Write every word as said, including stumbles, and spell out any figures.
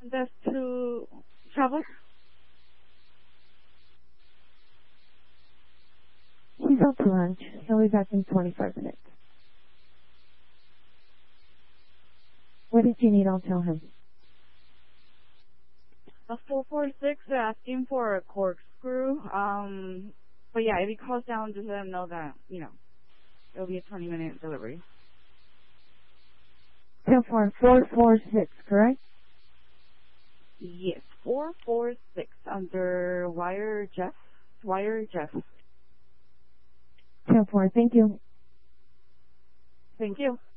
That's to travel? He's out to lunch. He'll be back in twenty-five minutes. What did you need? I'll tell him. A four four six asking for a corkscrew. Um, but yeah, if he calls down, just let him know that, you know, it'll be a twenty minute delivery. ten four four four six, correct? Yes, four four six under Wire Jeff. Wire Jeff. ten four, thank you. Thank you.